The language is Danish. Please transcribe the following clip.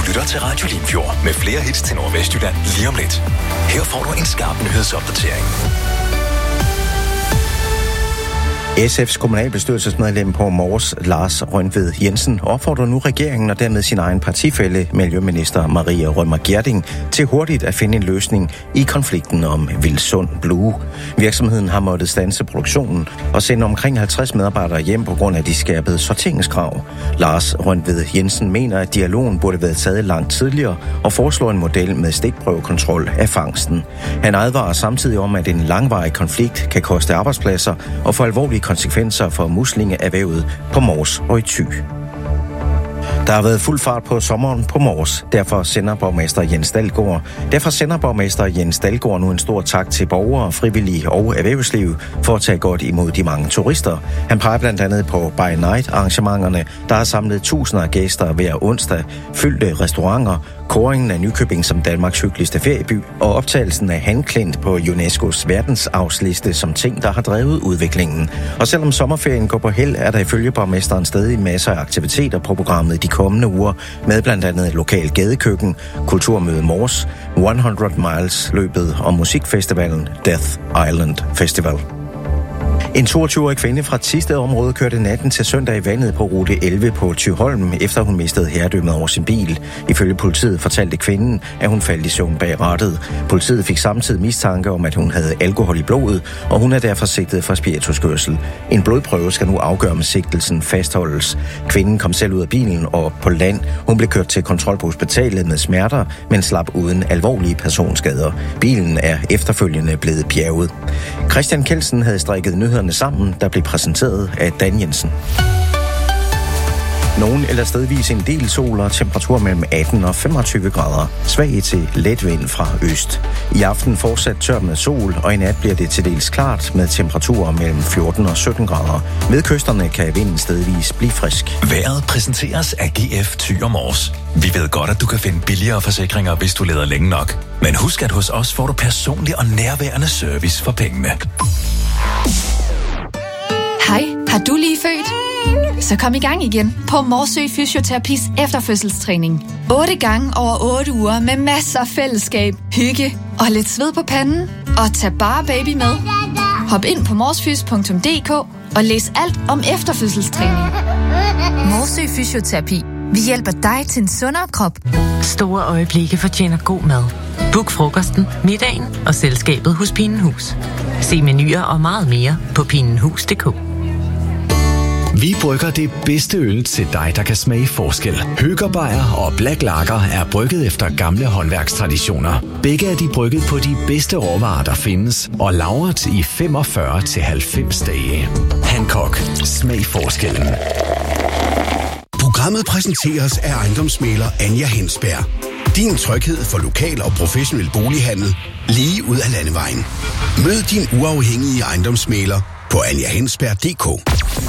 lytter til Radio Limfjord med flere hits til Nordvestjylland lige om lidt. Her får du en skarp nyhedsopdatering. SF's kommunalbestyrelsesmedlem på Mors, Lars Røntved Jensen, opfordrer nu regeringen og dermed sin egen partifælle, miljøminister Maria Rømer Gjerding, til hurtigt at finde en løsning i konflikten om Vilsund Blue. Virksomheden har måttet standse produktionen og sende omkring 50 medarbejdere hjem på grund af de skærpede sorteringskrav. Lars Røntved Jensen mener, at dialogen burde være taget langt tidligere og foreslår en model med stikprøvekontrol af fangsten. Han advarer samtidig om, at en langvarig konflikt kan koste arbejdspladser og få alvorlige konsekvenser for muslingeerhvervet på Mors og i Thy. Der har været fuld fart på sommeren på Mors. Derfor sender borgmester Jens Dalgaard nu en stor tak til borgere, frivillige og erhvervsliv for at tage godt imod de mange turister. Han peger blandt andet på By Night arrangementerne, der har samlet tusinder af gæster hver onsdag, fyldte restauranter, kåringen af Nykøbing som Danmarks hyggeligste ferieby og optagelsen af Hanklint på UNESCO's verdensarvsliste som ting, der har drevet udviklingen. Og selvom sommerferien går på held, er der ifølge borgmesteren stadig masser af aktiviteter på programmet de kommende uger, med blandt andet et lokalt gadekøkken, kulturmøde Mors, 100 Miles løbet og musikfestivalen Death Island Festival. En 22-årig kvinde fra Thisted område kørte natten til søndag i vandet på rute 11 på Thyholm, efter hun mistede herredømmet over sin bil. Ifølge politiet fortalte kvinden, at hun faldt i søvn bag rattet. Politiet fik samtidig mistanke om, at hun havde alkohol i blodet, og hun er derfor sigtet for spirituskørsel. En blodprøve skal nu afgøre, om sigtelsen fastholdes. Kvinden kom selv ud af bilen og op på land. Hun blev kørt til kontrol på hospitalet med smerter, men slap uden alvorlige personskader. Bilen er efterfølgende blevet bjerget. Christian Kelsen havde strikket nyhederne sammen, der blev præsenteret af Dan Jensen. Nogen eller stedvis en del sol og temperatur mellem 18 og 25 grader. Svag til let vind fra øst. I aften fortsat tørt med sol, og i nat bliver det til dels klart med temperaturer mellem 14 og 17 grader. Ved kysterne kan vinden stedvis blive frisk. Vejret præsenteres af GF Thy og Mors. Vi ved godt, at du kan finde billigere forsikringer, hvis du leder længe nok. Men husk, at hos os får du personlig og nærværende service for pengene. Hej, har du lige født? Så kom i gang igen på Morsø Fysioterapis efterfødselstræning. 8 gange over 8 uger med masser af fællesskab, hygge og lidt sved på panden. Og tag bare baby med. Hop ind på morsfys.dk og læs alt om efterfødselstræning. Morsø Fysioterapi. Vi hjælper dig til en sundere krop. Store øjeblikke fortjener god mad. Book frokosten, middagen og selskabet hos Pinenhus. Se menuer og meget mere på pinenhus.dk. Vi brygger det bedste øl til dig, der kan smage forskel. Høgerbejer og Black Lager er brygget efter gamle håndværkstraditioner. Begge er de brygget på de bedste råvarer, der findes, og lagret i 45-90 dage. Hancock. Smag forskellen. Programmet præsenteres af ejendomsmægler Anja Hensberg. Din tryghed for lokal og professionel bolighandel lige ud af landevejen. Mød din uafhængige ejendomsmægler på anjahensberg.dk.